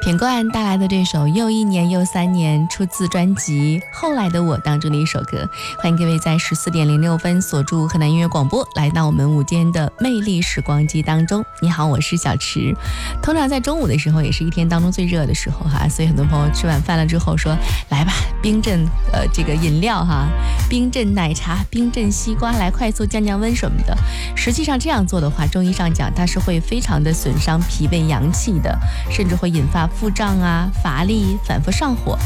品冠带来的这首又一年又3年，出自专辑《后来的我》当中的一首歌。欢迎各位在14点06分锁住河南音乐广播，来到我们午间的魅力时光机当中。你好，我是小池。通常在中午的时候也是一天当中最热的时候哈，所以很多朋友吃晚饭了之后说，来吧，冰镇这个饮料哈，冰镇奶茶、冰镇西瓜，来快速降降温什么的。实际上这样做的话，中医上讲它是会非常的损伤脾胃阳气的，甚至会引发腹胀啊、乏力、反复上火。